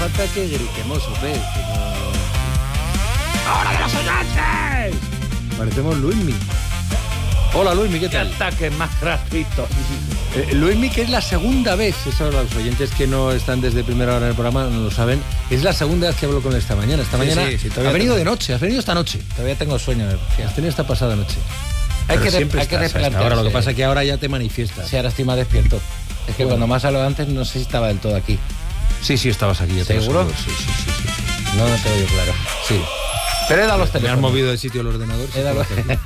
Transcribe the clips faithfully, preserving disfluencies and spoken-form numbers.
falta que gritemos, hombre. ¡Hora de los oyentes! Parecemos Luismi. Hola Luismi, ¿qué tal? ¿Qué ataque más gratuito? Eh, Luismi, que es la segunda vez, eso ahora los oyentes que no están desde primera hora en el programa no lo saben, es la segunda vez que hablo con él esta mañana. Esta sí, mañana sí, sí, ha venido tengo... de noche, has venido esta noche. Todavía tengo sueño. Has tenido esta pasada noche. Hay Pero que, siempre hay que estás hasta ahora, lo que pasa es que ahora ya te manifiestas. Sí, ahora estoy más despierto. Es que Bueno. cuando más hablaba antes no sé si estaba del todo aquí. Sí, sí, estabas aquí. Ya te lo ¿Seguro? aseguro. Sí, sí, sí, sí, sí. No, no te oigo claro. Sí. Pero he dado los Me has teléfonos. movido del sitio el ordenador. He dado los...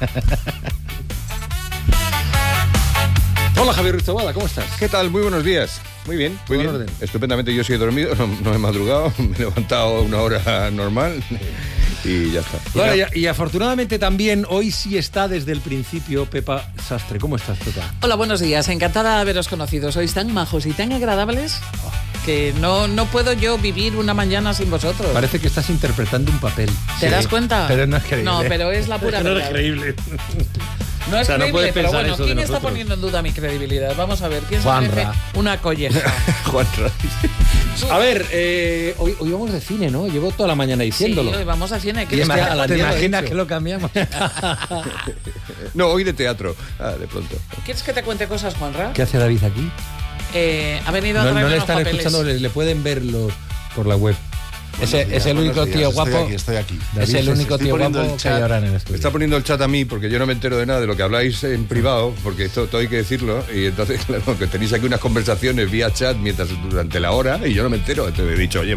Hola Javier Ruiz Taboada, ¿cómo estás? ¿Qué tal? Muy buenos días. Muy bien, muy Buen bien. orden. Estupendamente. Yo sí he dormido, no, no he madrugado, me he levantado a una hora normal y ya está. Bueno, y, y afortunadamente también hoy sí está desde el principio Pepa Sastre. ¿Cómo estás, Pepa? Hola, buenos días. Encantada de haberos conocido. Sois tan majos y tan agradables que no, no puedo yo vivir una mañana sin vosotros. Parece que estás interpretando un papel. ¿Te das cuenta? pero no es creíble. No, pero es la pura verdad. creíble. No es O sea, no creíble, puedes pero pensar bueno, eso de ¿quién está nosotros? poniendo en duda mi credibilidad? Vamos a ver, ¿quién se Juanra. merece una colleja? Juan A ver, eh, hoy, hoy vamos de cine, ¿no? Llevo toda la mañana diciéndolo. Sí, hoy vamos a cine. Y ¿Qué es te que pasa? a la ¿Te Día lo ha imaginas dicho. que lo cambiamos? No, hoy de teatro. Ah, de pronto. ¿Quieres que te cuente cosas, Juanra? ¿Qué hace David aquí? Eh, ha venido a No, traerme no le unos están papeles. escuchando, le, le pueden verlo por la web. Ese es el único tío guapo. Estoy aquí, estoy aquí. Es el David, único estoy tío poniendo guapo el que chat. hay ahora en el Me estudio. está poniendo el chat a mí porque yo no me entero de nada de lo que habláis en privado, porque esto todo hay que decirlo, y entonces, claro, que tenéis aquí unas conversaciones vía chat mientras durante la hora y yo no me entero. Entonces he dicho, oye,